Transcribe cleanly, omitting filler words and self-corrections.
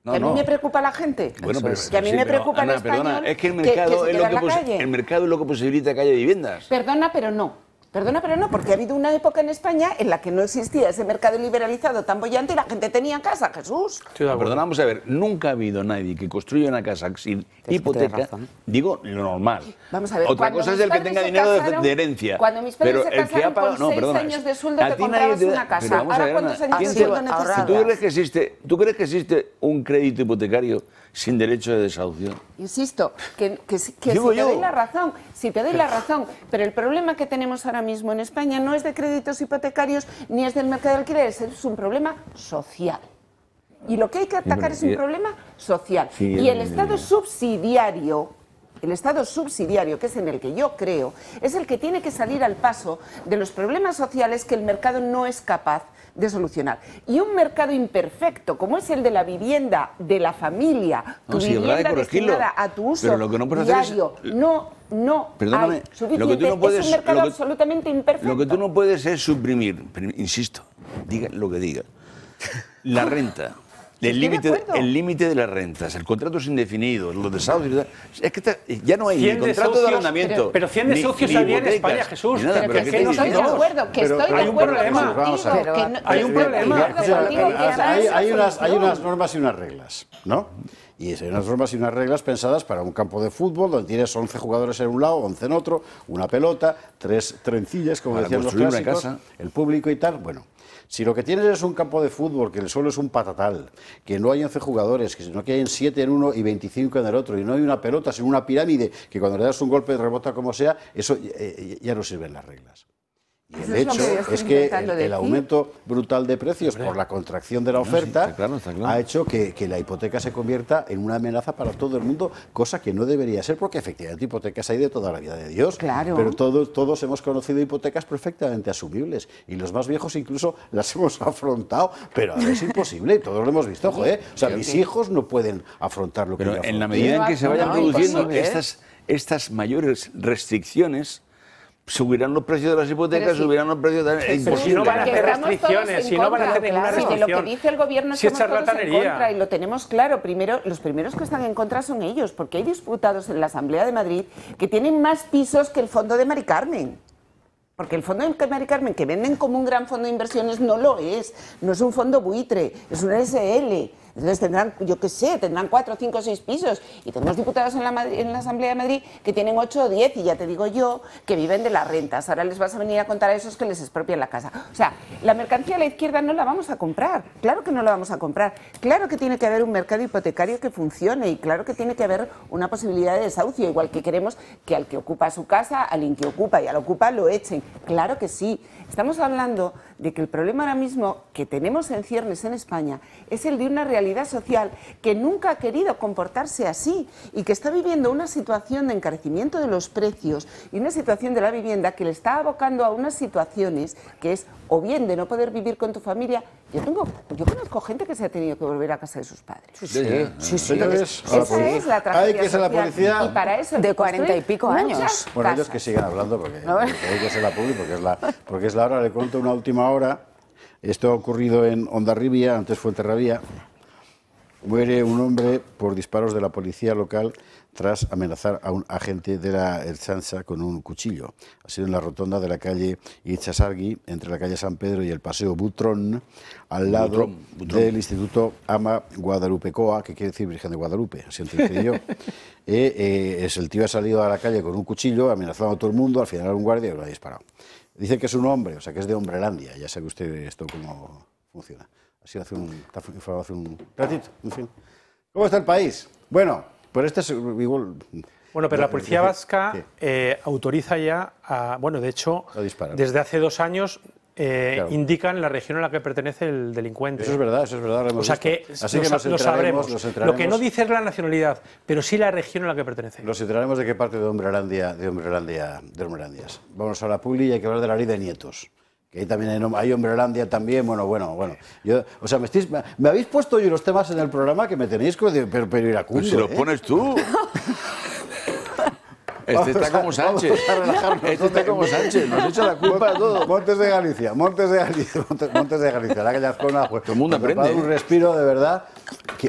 No, que a mí me preocupa la gente. Bueno, pero, que a mí me preocupa el español. Perdona, es que el mercado, el mercado es lo que posibilita que haya viviendas. Perdona, pero no. Perdona, pero no, porque ha habido una época en España en la que no existía ese mercado liberalizado tan bollante y la gente tenía casa, Jesús. Perdona, vamos a ver, nunca ha habido nadie que construya una casa sin hipoteca, digo, lo normal. Vamos a ver, otra cosa es el que tenga dinero de herencia. Cuando mis padres se casaron con 6 años de sueldo te comprabas una casa. Ahora, ¿cuántos años de sueldo necesitas? ¿Tú crees que existe un crédito hipotecario sin derecho de desahucio? Insisto, que si te doy la razón, pero el problema que tenemos ahora mismo en España no es de créditos hipotecarios ni es del mercado de alquileres, es un problema social. Y lo que hay que atacar es un problema social. Y el Estado subsidiario, que es en el que yo creo, es el que tiene que salir al paso de los problemas sociales que el mercado no es capaz de solucionar. Y un mercado imperfecto, como es el de la vivienda, de la familia, tu vivienda destinada a tu uso diario, perdóname, hay suficiente, es un mercado absolutamente imperfecto. Lo que tú no puedes es suprimir, insisto, diga lo que diga, la renta. El límite de las rentas, el contrato es indefinido, los desahucios, es que ya no hay ni contrato de arrendamiento. Pero 100 desahucios había en España, Jesús. Nada, pero que no estoy de acuerdo, que estoy de hay un problema. Hay un problema. Hay unas normas y unas reglas, ¿no? Y hay unas normas y unas reglas pensadas para un campo de fútbol donde tienes 11 jugadores en un lado, 11 en otro, una pelota, 3 trencillas, como decían los clásicos, el público y tal. Bueno, si lo que tienes es un campo de fútbol, que el suelo es un patatal, que no hay 11 jugadores, que sino que hay 7 en uno y 25 en el otro, y no hay una pelota, sino una pirámide, que cuando le das un golpe rebota como sea, eso ya no sirven las reglas. Y el hecho es que el aumento brutal de precios por la contracción de la oferta está claro. ha hecho que la hipoteca se convierta en una amenaza para todo el mundo, cosa que no debería ser, porque efectivamente hipotecas hay de toda la vida de Dios, pero todos hemos conocido hipotecas perfectamente asumibles, y los más viejos incluso las hemos afrontado, pero ahora es imposible, todos lo hemos visto, joder. O sea, mis hijos no pueden afrontar lo que yo afronto. En la medida en que se vayan produciendo estas mayores restricciones, subirán los precios de las hipotecas, subirán los precios de... Es imposible. Si no van a hacer restricciones, si no van a hacer ninguna restricción. Lo que dice el gobierno es que estamos todos en contra, y lo tenemos claro. Los primeros que están en contra son ellos, porque hay diputados en la Asamblea de Madrid que tienen más pisos que el fondo de Mari Carmen. Porque el fondo de Mari Carmen, que venden como un gran fondo de inversiones, no lo es. No es un fondo buitre, es una SL. Entonces tendrán, yo qué sé, tendrán 4, 5, 6 pisos. Y tenemos diputados en la Asamblea de Madrid que tienen 8 o 10, y ya te digo yo, que viven de las rentas. Ahora les vas a venir a contar a esos que les expropian la casa. O sea, la mercancía a la izquierda no la vamos a comprar. Claro que no la vamos a comprar. Claro que tiene que haber un mercado hipotecario que funcione, y claro que tiene que haber una posibilidad de desahucio, igual que queremos que al que ocupa su casa, al inquiocupa y al ocupa lo echen. Claro que sí. Estamos hablando de que el problema ahora mismo que tenemos en ciernes en España es el de una realidad social que nunca ha querido comportarse así, y que está viviendo una situación de encarecimiento de los precios y una situación de la vivienda que le está abocando a unas situaciones que es o bien de no poder vivir con tu familia. Yo conozco gente que se ha tenido que volver a casa de sus padres. Sí. Esa es la tragedia social. Y para eso de 40 y pico años. Bueno, ellos que sigan hablando, porque hay que ser la pública, porque es la hora. Le cuento una última hora. Esto ha ocurrido en Hondarribia, antes Fuenterrabía. Muere un hombre por disparos de la policía local tras amenazar a un agente de la Ertzaintza con un cuchillo. Ha sido en la rotonda de la calle Itxasargi, entre la calle San Pedro y el paseo Butrón, al lado del Instituto Ama Guadalupecoa, que quiere decir Virgen de Guadalupe, así entendí yo. El tío ha salido a la calle con un cuchillo, amenazando a todo el mundo, al final un guardia y lo ha disparado. Dice que es un hombre, o sea que es de Hombrelandia, ya sabe usted esto cómo funciona. Así hace un ratito, en fin. ¿Cómo está el país? Bueno, pero este es igual... Bueno, pero la policía vasca autoriza ya, de hecho, desde hace 2 años indican la región a la que pertenece el delincuente. Eso es verdad, lo hemos visto. Que lo sabremos. Lo que no dice es la nacionalidad, pero sí la región a la que pertenece. Nos enteraremos de qué parte de Hombrelandias. Vamos a la publi y hay que hablar de la ley de nietos. Que ahí también hay Hombrelandia también, bueno. Me habéis puesto yo los temas en el programa que me tenéis pero iracundo. Pues si los pones tú. Este está como Sánchez. Nos echa la culpa de todo. Montes de Galicia. La Gallazcona, pues. Todo el mundo aprende. Un respiro, de verdad.